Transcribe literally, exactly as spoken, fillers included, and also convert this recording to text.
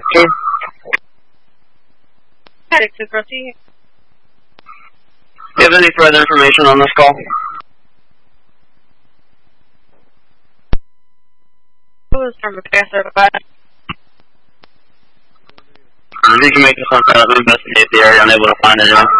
Two. Medic to proceed. Do you have any further information on this call? It was from a passerby. If you can make this one set up, investigate the area, unable to find anyone.